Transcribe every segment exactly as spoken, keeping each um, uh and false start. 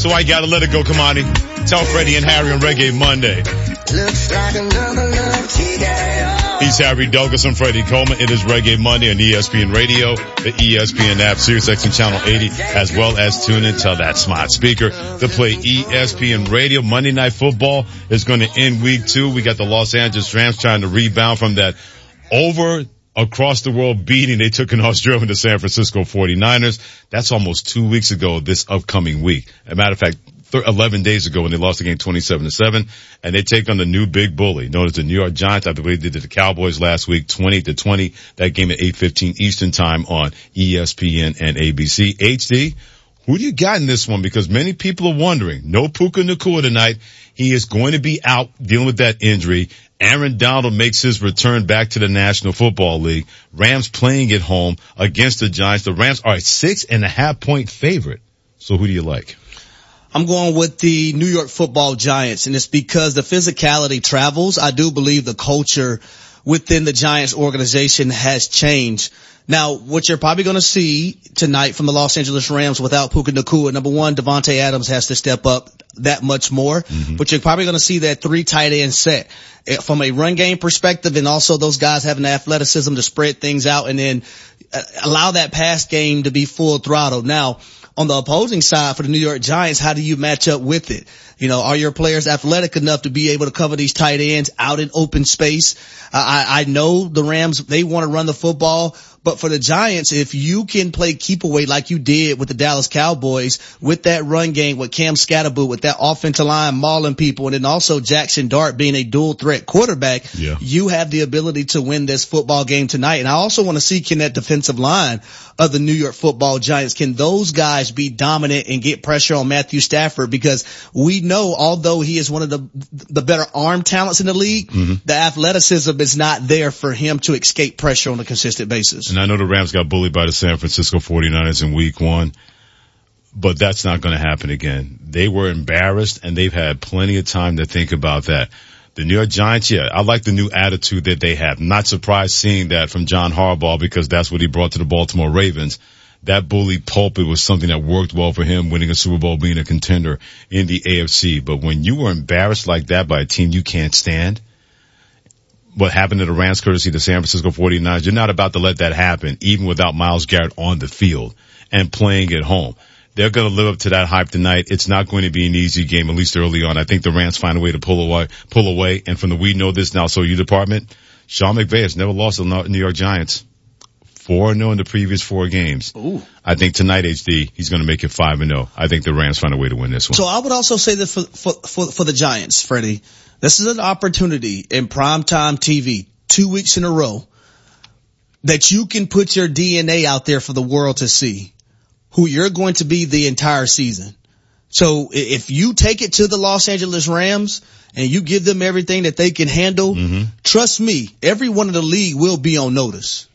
So I gotta let it go, Kamani. Tell Freddie and Harry on Reggae Monday. Looks like another love T K O. He's Harry Douglas and Freddie Coleman. It is Reggae Monday on E S P N Radio, the E S P N app, SiriusXM Channel eighty, as well as tune in to that smart speaker to play E S P N Radio. Monday Night Football is going to end week two. We got the Los Angeles Rams trying to rebound from that over across the world beating they took in Australia to San Francisco forty-niners. That's almost two weeks ago this upcoming week. As a matter of fact, eleven days ago when they lost the game twenty-seven to seven, and they take on the new big bully known as the New York Giants. I believe they did the Cowboys last week, twenty to twenty. That game at eight fifteen Eastern time on E S P N and A B C. H D, who do you got in this one? Because many people are wondering. No Puka Nacua tonight. He is going to be out dealing with that injury. Aaron Donald makes his return back to the National Football League. Rams playing at home against the Giants. The Rams are a six and a half point favorite. So who do you like? I'm going with the New York Football Giants, and it's because the physicality travels. I do believe the culture within the Giants organization has changed. Now, what you're probably going to see tonight from the Los Angeles Rams without Puka Nacua, number one, Devontae Adams has to step up that much more, mm-hmm. but you're probably going to see that three tight end set from a run game perspective, and also those guys having the athleticism to spread things out and then allow that pass game to be full throttle. Now, on the opposing side for the New York Giants, how do you match up with it? You know, are your players athletic enough to be able to cover these tight ends out in open space? Uh, I, I know the Rams, they want to run the football, but for the Giants, if you can play keep away like you did with the Dallas Cowboys, with that run game, with Cam Scatterboot, with that offensive line mauling people, and then also Jackson Dart being a dual threat quarterback, yeah. you have the ability to win this football game tonight. And I also want to see, can that defensive line of the New York Football Giants, can those guys be dominant and get pressure on Matthew Stafford? Because we know, although he is one of the the better arm talents in the league, mm-hmm. the athleticism is not there for him to escape pressure on a consistent basis. And I know the Rams got bullied by the San Francisco forty-niners in week one, but that's not going to happen again. They were embarrassed, and they've had plenty of time to think about that. The New York Giants, yeah, I like the new attitude that they have. Not surprised seeing that from John Harbaugh, because that's what he brought to the Baltimore Ravens. That bully pulpit was something that worked well for him, winning a Super Bowl, being a contender in the A F C. But when you were embarrassed like that by a team you can't stand, what happened to the Rams, courtesy of the San Francisco forty-niners, you're not about to let that happen, even without Myles Garrett on the field and playing at home. They're going to live up to that hype tonight. It's not going to be an easy game, at least early on. I think the Rams find a way to pull away, pull away. And from the We Know This Now So You department, Sean McVay has never lost to the New York Giants. four and oh in the previous four games. Ooh. I think tonight, H D, he's going to make it five and oh. I think the Rams find a way to win this one. So I would also say that for, for, for, for the Giants, Freddie, this is an opportunity in primetime T V, two weeks in a row, that you can put your D N A out there for the world to see who you're going to be the entire season. So if you take it to the Los Angeles Rams and you give them everything that they can handle, mm-hmm. trust me, everyone in the league will be on notice.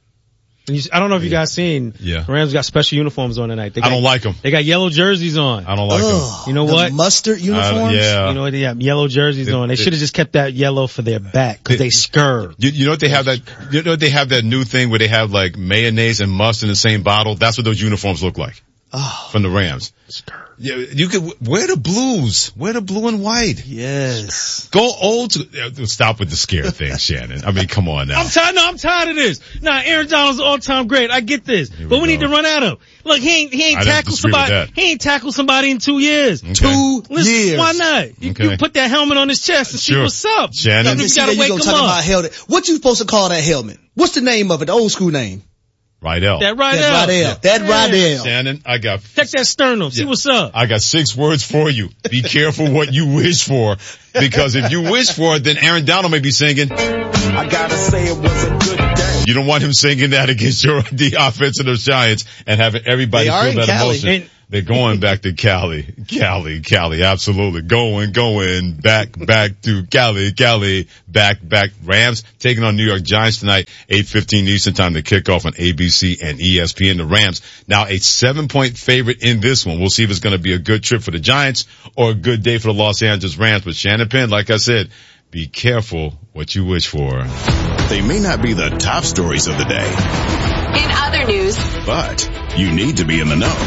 I don't know if you guys seen, yeah. the Rams got special uniforms on tonight. They got, I don't like them. They got yellow jerseys on. I don't like Ugh, them. You know the what? Mustard uniforms? Uh, yeah. You know what? They have yellow jerseys they, on. They, they should have just kept that yellow for their back, because they, they scurred. You, you know what they have that, you know they have that new thing where they have like mayonnaise and mustard in the same bottle? That's what those uniforms look like. Oh. From the Rams. Yeah, you could wear the blues. Wear the blue and white. Yes. Go old. To, stop with the scare thing, Shannon. I mean, come on now. I'm tired. No, I'm tired of this. Nah, Aaron Donald's all-time great. I get this, Here but we, we need to run at him. Look, he ain't he ain't I tackled somebody. He ain't tackled somebody in two years. Okay. Two Listen, years. Why not? You, Okay. you put that helmet on his chest and Sure. see what's up. Shannon. You, You see gotta that wake you him gonna talk up. about helmet. What you supposed to call that helmet? What's the name of it? The old school name. Rydell. That right That there. Rydell. That Yeah. Rydell. Shannon, I got Check that sternum. See Yeah. what's up. I got six words for you. Be careful what you wish for, because if you wish for it, then Aaron Donald may be singing. I gotta say it was a good day. You don't want him singing that against your the offense of the Giants and having everybody They are feel in that Cali. emotion. And- They're going back to Cali, Cali, Cali, absolutely. Going, going, back, back to Cali, Cali, back, back. Rams taking on New York Giants tonight, eight fifteen Eastern time to kick off on A B C and E S P N. The Rams now a seven point favorite in this one. We'll see if it's going to be a good trip for the Giants or a good day for the Los Angeles Rams. But Shannon Penn, like I said, be careful what you wish for. They may not be the top stories of the day, In other news, but you need to be in the know.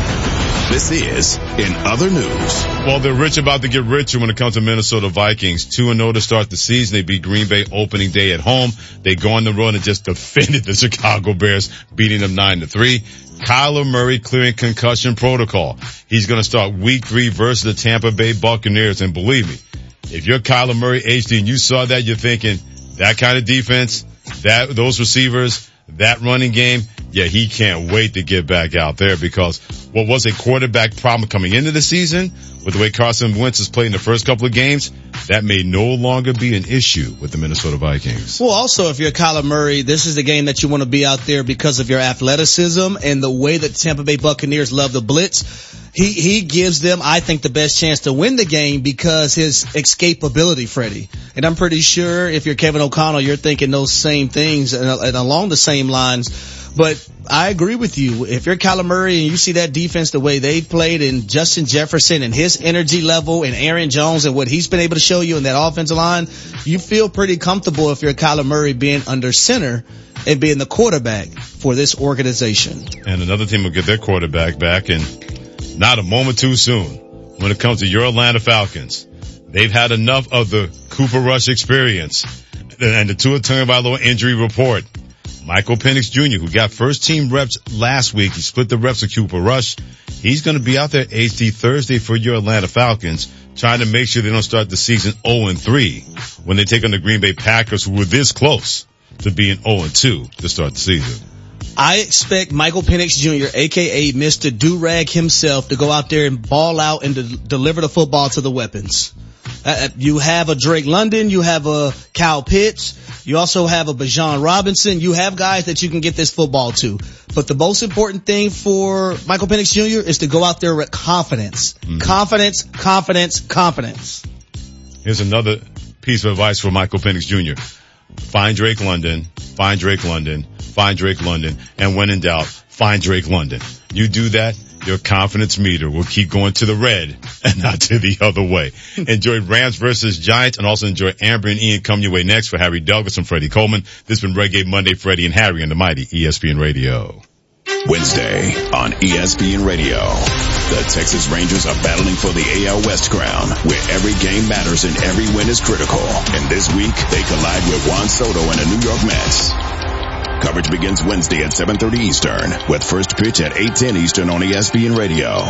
This is In Other News. Well, they're rich about to get richer when it comes to Minnesota Vikings. two and oh to start the season. They beat Green Bay opening day at home. They go on the road and just defended the Chicago Bears, beating them nine to three. Kyler Murray clearing concussion protocol. He's going to start week three versus the Tampa Bay Buccaneers. And believe me, if you're Kyler Murray H D and you saw that, you're thinking that kind of defense, that, those receivers, that running game, yeah, he can't wait to get back out there, because what was a quarterback problem coming into the season with the way Carson Wentz has played in the first couple of games, that may no longer be an issue with the Minnesota Vikings. Well, also, if you're Kyler Murray, this is the game that you want to be out there because of your athleticism and the way that the Tampa Bay Buccaneers love the blitz. He, he gives them, I think, the best chance to win the game because his escapability, Freddie. And I'm pretty sure if you're Kevin O'Connell, you're thinking those same things and, and along the same lines. But I agree with you. If you're Kyler Murray and you see that defense the way they've played, and Justin Jefferson and his energy level, and Aaron Jones and what he's been able to show you in that offensive line, you feel pretty comfortable if you're Kyler Murray being under center and being the quarterback for this organization. And another team will get their quarterback back, and not a moment too soon when it comes to your Atlanta Falcons. They've had enough of the Cooper Rush experience and the Tua Tagovailoa injury report. Michael Penix Junior, who got first team reps last week, he split the reps with Cooper Rush. He's going to be out there H D Thursday for your Atlanta Falcons, trying to make sure they don't start the season oh and three when they take on the Green Bay Packers, who were this close to being oh and two to start the season. I expect Michael Penix Junior, a k a. Mister Do-Rag himself, to go out there and ball out and de- deliver the football to the weapons. Uh, you have a Drake London, you have a Kyle Pitts, you also have a Bijan Robinson, you have guys that you can get this football to. But the most important thing for Michael Penix Junior is to go out there with confidence. Mm-hmm. Confidence, confidence, confidence. Here's another piece of advice for Michael Penix Junior Find Drake London, find Drake London, find Drake London, and when in doubt, find Drake London. You do that, your confidence meter will keep going to the red and not to the other way. Enjoy Rams versus Giants, and also enjoy Amber and Ian coming your way next for Harry Douglas and Freddie Coleman. This has been Reggae Monday, Freddie and Harry on the mighty E S P N Radio. Wednesday on E S P N Radio. The Texas Rangers are battling for the A L West crown, where every game matters and every win is critical. And this week, they collide with Juan Soto and the New York Mets. Coverage begins Wednesday at seven thirty Eastern, with first pitch at eight ten Eastern on E S P N Radio.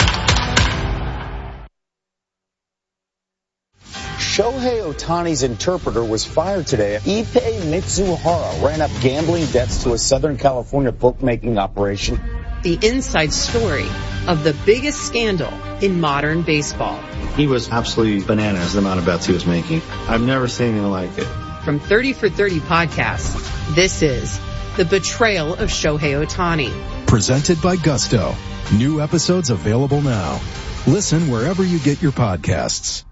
Shohei Ohtani's interpreter was fired today. Ippei Mitsuhara ran up gambling debts to a Southern California bookmaking operation. The inside story of the biggest scandal in modern baseball. He was absolutely bananas, the amount of bets he was making. I've never seen anything like it. From thirty for thirty Podcasts, this is The Betrayal of Shohei Ohtani. Presented by Gusto. New episodes available now. Listen wherever you get your podcasts.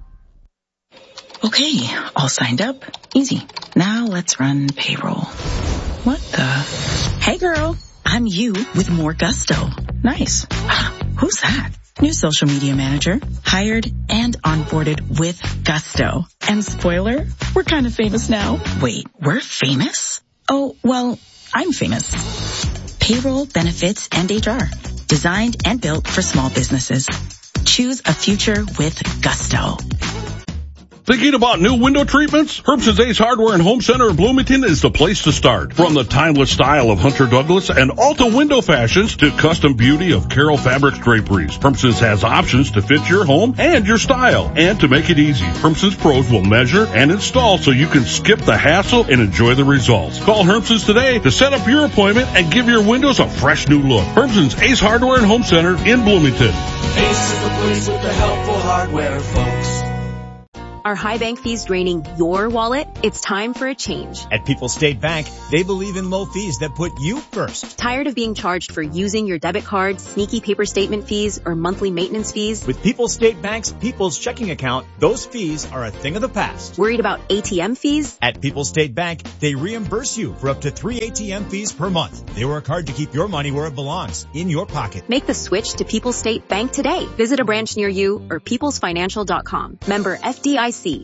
Okay, all signed up. Easy. Now let's run payroll. What the? Hey girl, I'm you with more Gusto. Nice. Who's that? New social media manager. Hired and onboarded with Gusto. And spoiler, we're kind of famous now. Wait, we're famous? Oh, well, I'm famous. Payroll, benefits, and H R. Designed and built for small businesses. Choose a future with Gusto. Thinking about new window treatments? Herbson's Ace Hardware and Home Center in Bloomington is the place to start. From the timeless style of Hunter Douglas and Alta window fashions to custom beauty of Carroll Fabrics draperies, Herbson's has options to fit your home and your style. And to make it easy, Herbson's pros will measure and install so you can skip the hassle and enjoy the results. Call Herbson's today to set up your appointment and give your windows a fresh new look. Herbson's Ace Hardware and Home Center in Bloomington. Ace is the place with the helpful hardware, folks. Are high bank fees draining your wallet? It's time for a change. At People's State Bank, they believe in low fees that put you first. Tired of being charged for using your debit card, sneaky paper statement fees, or monthly maintenance fees? With People's State Bank's People's Checking Account, those fees are a thing of the past. Worried about A T M fees? At People's State Bank, they reimburse you for up to three A T M fees per month. They work hard to keep your money where it belongs, in your pocket. Make the switch to People's State Bank today. Visit a branch near you or peoples financial dot com. Member F D I C.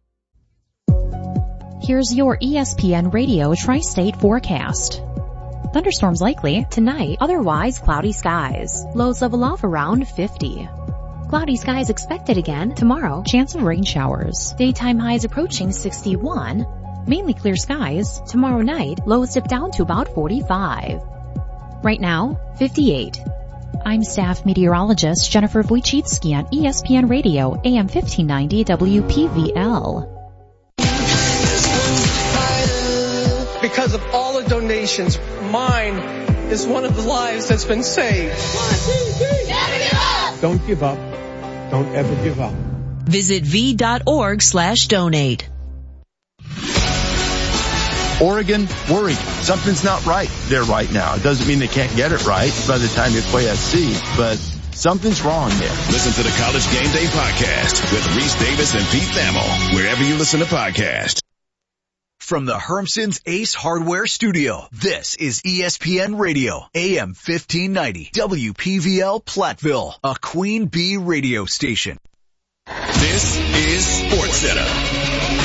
Here's your E S P N Radio Tri-State forecast. The Thunderstorms likely tonight, otherwise cloudy skies. Lows level off around fifty. Cloudy skies expected again tomorrow. Chance of rain showers. Daytime highs approaching sixty-one. Mainly clear skies. Tomorrow night, lows dip down to about forty-five. Right now, fifty-eight. I'm staff meteorologist Jennifer Wojcicki on E S P N Radio, A M fifteen ninety W P V L. Because of all the donations, mine is one of the lives that's been saved. Never give up! Don't give up. Don't ever give up. Visit v.org slash donate. Oregon, worried. Something's not right there right now. It doesn't mean they can't get it right by the time they play S C, but something's wrong there. Listen to the College Game Day podcast with Reese Davis and Pete Thamel, wherever you listen to podcasts. From the Hermson's Ace Hardware Studio, this is E S P N Radio, A M fifteen ninety, W P V L Platteville, a Queen Bee radio station. This is SportsCenter.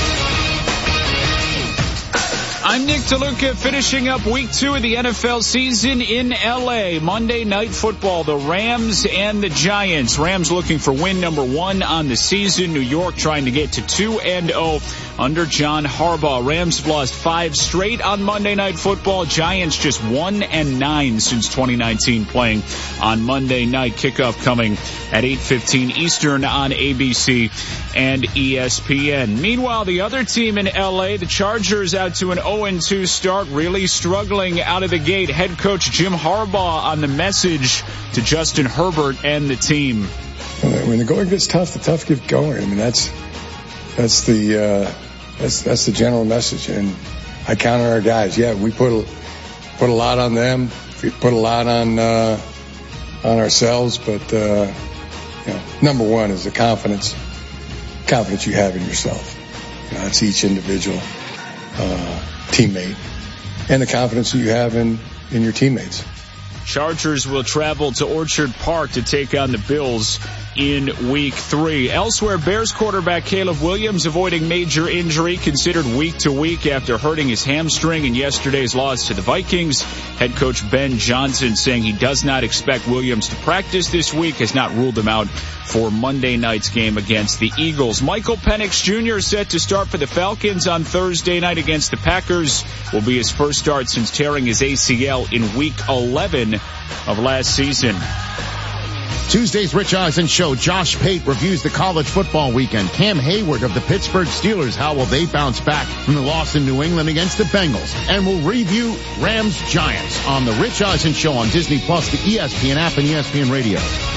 I'm Nick DeLuca, finishing up week two of the N F L season in L A. Monday Night Football, the Rams and the Giants. Rams looking for win number one on the season. New York trying to get to two and oh under John Harbaugh. Rams have lost five straight on Monday Night Football. Giants just one and nine since twenty nineteen playing on Monday night. Kickoff coming at eight fifteen Eastern on A B C and E S P N. Meanwhile, the other team in L A, the Chargers, out to an oh and two start, really struggling out of the gate. Head coach Jim Harbaugh on the message to Justin Herbert and the team. When the going gets tough, the tough get going. I mean, that's that's the uh, that's that's the general message, and I count on our guys. Yeah, we put a, put a lot on them, we put a lot on uh, on ourselves, but uh, you know, number one is the confidence, confidence you have in yourself. You know, that's each individual uh, teammate, and the confidence that you have in in your teammates. Chargers will travel to Orchard Park to take on the Bills in week three. Elsewhere, Bears quarterback Caleb Williams avoiding major injury, considered week to week after hurting his hamstring in yesterday's loss to the Vikings. Head coach Ben Johnson saying he does not expect Williams to practice this week, has not ruled him out for Monday night's game against the Eagles. Michael Penix Junior is set to start for the Falcons on Thursday night against the Packers. Will be his first start since tearing his A C L in week eleven of last season. Tuesday's Rich Eisen Show, Josh Pate reviews the college football weekend. Cam Hayward of the Pittsburgh Steelers, how will they bounce back from the loss in New England against the Bengals? And we'll review Rams Giants on the Rich Eisen Show on Disney Plus, the E S P N app, and E S P N Radio.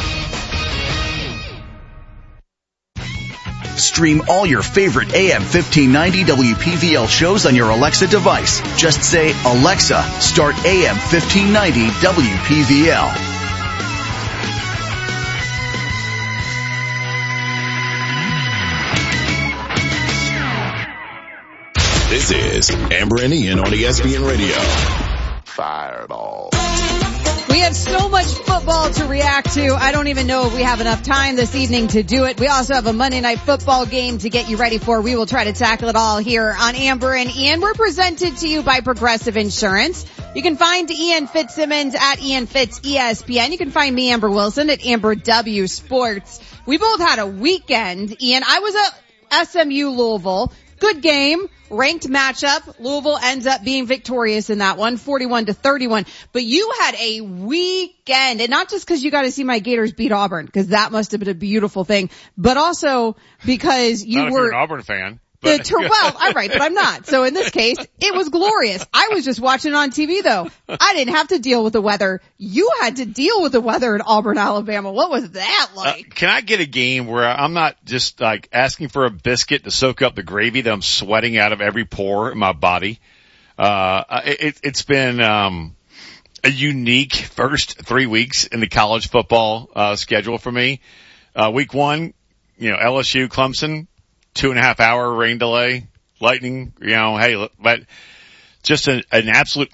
Stream all your favorite A M fifteen ninety W P V L shows on your Alexa device. Just say, Alexa, start A M fifteen ninety W P V L. This is Amber and Ian on E S P N Radio. Fireball. We have so much football to react to. I don't even know if we have enough time this evening to do it. We also have a Monday Night Football game to get you ready for. We will try to tackle it all here on Amber and Ian. We're presented to you by Progressive Insurance. You can find Ian Fitzsimmons at Ian Fitz E S P N. You can find me, Amber Wilson, at Amber W Sports. We both had a weekend, Ian. I was at S M U Louisville. Good game. Ranked matchup. Louisville ends up being victorious in that one, forty-one to thirty-one. But you had a weekend, and not just because you got to see my Gators beat Auburn, because that must have been a beautiful thing, but also because you not were if you're an Auburn fan. The ter- well, I'm right, but I'm not. So in this case, it was glorious. I was just watching on T V though. I didn't have to deal with the weather. You had to deal with the weather in Auburn, Alabama. What was that like? Uh, can I get a game where I'm not just like asking for a biscuit to soak up the gravy that I'm sweating out of every pore in my body? Uh, it, it's been, um, a unique first three weeks in the college football, uh, schedule for me. Uh, week one, you know, L S U, Clemson. Two and a half hour rain delay, lightning, you know, hey, but just an, an absolute